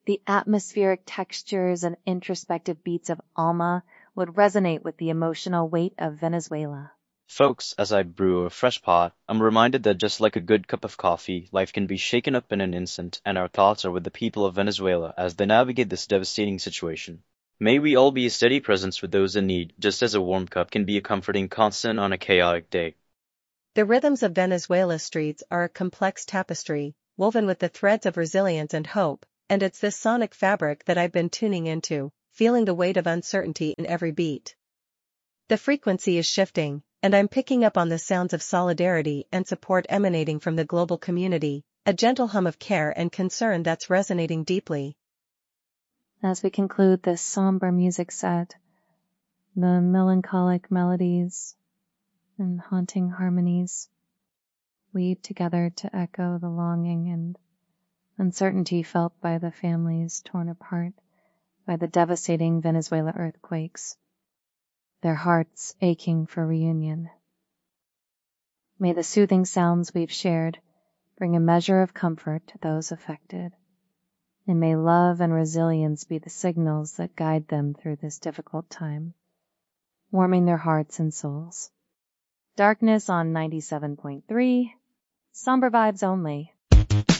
The atmospheric textures and introspective beats of Alma would resonate with the emotional weight of Venezuela. Folks, as I brew a fresh pot, I'm reminded that just like a good cup of coffee, life can be shaken up in an instant, and our thoughts are with the people of Venezuela as they navigate this devastating situation. May we all be a steady presence with those in need, just as a warm cup can be a comforting constant on a chaotic day. The rhythms of Venezuela's streets are a complex tapestry, woven with the threads of resilience and hope, and it's this sonic fabric that I've been tuning into, feeling the weight of uncertainty in every beat. The frequency is shifting, and I'm picking up on the sounds of solidarity and support emanating from the global community, a gentle hum of care and concern that's resonating deeply. As we conclude this somber music set, the melancholic melodies and haunting harmonies weave together to echo the longing and uncertainty felt by the families torn apart by the devastating Venezuela earthquakes, their hearts aching for reunion. May the soothing sounds we've shared bring a measure of comfort to those affected, and may love and resilience be the signals that guide them through this difficult time, warming their hearts and souls. Darkness on 97.3, somber vibes only.